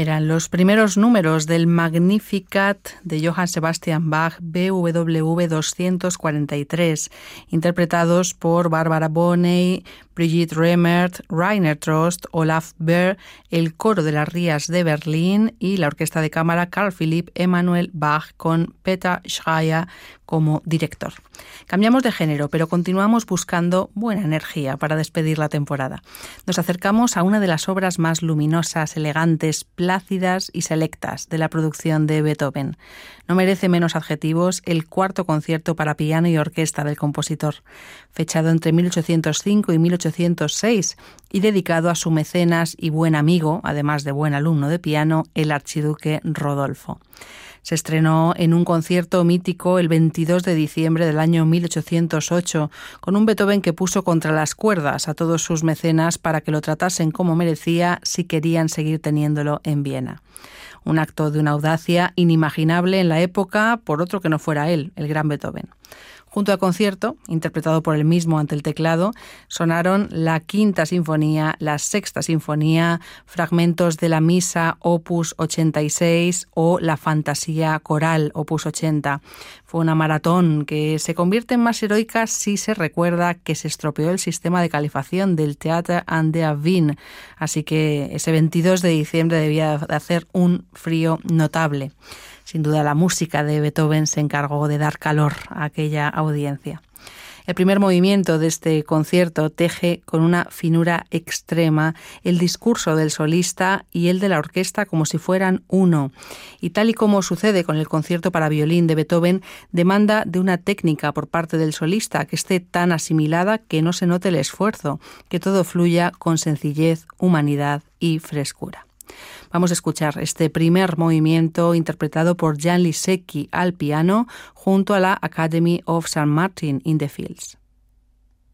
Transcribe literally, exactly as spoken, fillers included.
Eran los primeros números del Magnificat de Johann Sebastian Bach, B W V doscientos cuarenta y tres, interpretados por Barbara Bonney, Brigitte Remmert, Rainer Trost, Olaf Behr, el Coro de las Rías de Berlín y la Orquesta de Cámara Carl Philipp Emanuel Bach con Peter Schreier como director. Cambiamos de género, pero continuamos buscando buena energía para despedir la temporada. Nos acercamos a una de las obras más luminosas, elegantes, plácidas y selectas de la producción de Beethoven. No merece menos adjetivos el cuarto concierto para piano y orquesta del compositor, fechado entre mil ochocientos cinco y mil ochocientos seis y dedicado a su mecenas y buen amigo, además de buen alumno de piano, el archiduque Rodolfo. Se estrenó en un concierto mítico el veintidós de diciembre del año mil ochocientos ocho, con un Beethoven que puso contra las cuerdas a todos sus mecenas para que lo tratasen como merecía si querían seguir teniéndolo en Viena. Un acto de una audacia inimaginable en la época por otro que no fuera él, el gran Beethoven. Junto al concierto, interpretado por él mismo ante el teclado, sonaron la Quinta Sinfonía, la Sexta Sinfonía, fragmentos de la Misa Opus ochenta y seis o la Fantasía Coral Opus ochenta. Fue una maratón que se convierte en más heroica si se recuerda que se estropeó el sistema de calificación del Theater an der Wien, así que ese veintidós de diciembre debía de hacer un frío notable. Sin duda la música de Beethoven se encargó de dar calor a aquella audiencia. El primer movimiento de este concierto teje con una finura extrema el discurso del solista y el de la orquesta como si fueran uno. Y tal y como sucede con el concierto para violín de Beethoven, demanda de una técnica por parte del solista que esté tan asimilada que no se note el esfuerzo, que todo fluya con sencillez, humanidad y frescura. Vamos a escuchar este primer movimiento interpretado por Jan Lisecki al piano junto a la Academy of Saint Martin in the Fields.